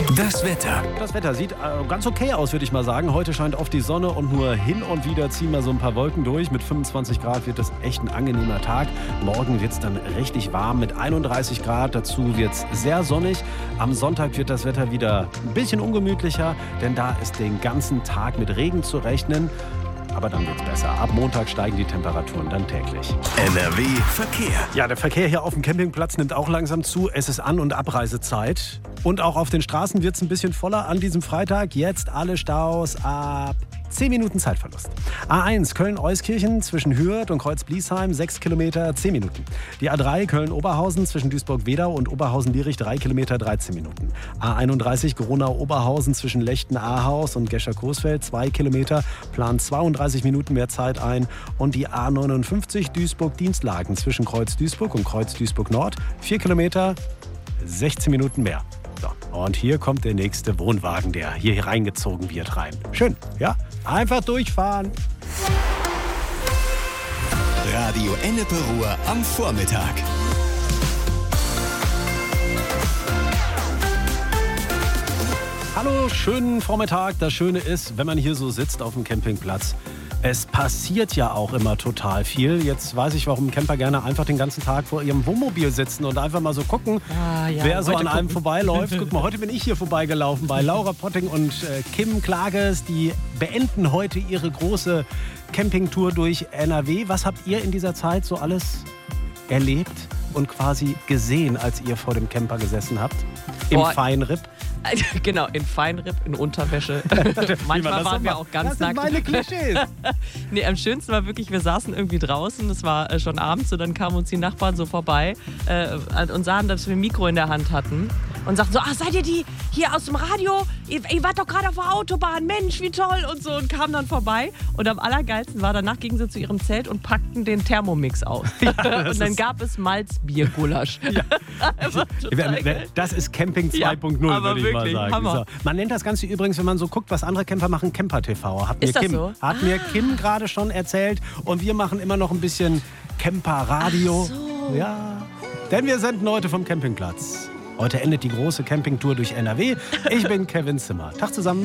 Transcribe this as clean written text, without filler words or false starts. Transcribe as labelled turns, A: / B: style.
A: Das Wetter.
B: Das Wetter sieht ganz okay aus, würde ich mal sagen. Heute scheint oft die Sonne und nur hin und wieder ziehen wir so ein paar Wolken durch. Mit 25 Grad wird das echt ein angenehmer Tag. Morgen wird es dann richtig warm mit 31 Grad. Dazu wird es sehr sonnig. Am Sonntag wird das Wetter wieder ein bisschen ungemütlicher, denn da ist den ganzen Tag mit Regen zu rechnen. Aber dann wird's besser. Ab Montag steigen die Temperaturen dann täglich.
A: NRW Verkehr.
B: Ja, der Verkehr hier auf dem Campingplatz nimmt auch langsam zu. Es ist An- und Abreisezeit. Und auch auf den Straßen wird es ein bisschen voller an diesem Freitag. Jetzt alle Staus ab 10 Minuten Zeitverlust. A1 Köln-Euskirchen zwischen Hürth und Kreuz-Bliesheim 6 Kilometer 10 Minuten. Die A3 Köln-Oberhausen zwischen Duisburg-Wedau und Oberhausen-Lierich 3 Kilometer 13 Minuten. A31 Gronau-Oberhausen zwischen Lechten-Ahaus und Gescher-Coesfeld 2 Kilometer, plant 32 Minuten mehr Zeit ein. Und die A59 Duisburg-Dienstlaken zwischen Kreuz-Duisburg und Kreuz-Duisburg-Nord 4 Kilometer, 16 Minuten mehr. So, und hier kommt der nächste Wohnwagen, der hier reingezogen wird, rein. Schön, ja? Einfach durchfahren.
A: Radio Ennepe-Ruhr am Vormittag.
B: Hallo, schönen Vormittag. Das Schöne ist, wenn man hier so sitzt auf dem Campingplatz, es passiert ja auch immer total viel. Jetzt weiß ich, warum Camper gerne einfach den ganzen Tag vor ihrem Wohnmobil sitzen und einfach mal so gucken, wer so an einem vorbeiläuft. Guck mal, heute bin ich hier vorbeigelaufen bei Laura Potting und Kim Klages. Die beenden heute ihre große Campingtour durch NRW. Was habt ihr in dieser Zeit so alles erlebt und quasi gesehen, als ihr vor dem Camper gesessen habt? Im Feinripp?
C: Genau, in Feinripp, in Unterwäsche. Manchmal waren wir auch ganz nackt.
B: Das sind meine Klischees.
C: Nee, am schönsten war wirklich, wir saßen irgendwie draußen, es war schon abends und dann kamen uns die Nachbarn so vorbei und sahen, dass wir ein Mikro in der Hand hatten und sagten so, seid ihr die hier aus dem Radio? Ihr wart doch gerade auf der Autobahn, Mensch, wie toll und so, und kamen dann vorbei. Und am allergeilsten war, danach gingen sie zu ihrem Zelt und packten den Thermomix aus. Ja, und dann gab es Malzbiergulasch. Ja.
B: Das ist Camping 2.0, würde ich mal sagen. So. Man nennt das Ganze übrigens, wenn man so guckt, was andere Camper machen, Camper TV. Hat mir Kim gerade schon erzählt. Und wir machen immer noch ein bisschen Camper-Radio. So. Ja. Denn wir senden heute vom Campingplatz. Heute endet die große Campingtour durch NRW. Ich bin Kevin Zimmer. Tag zusammen.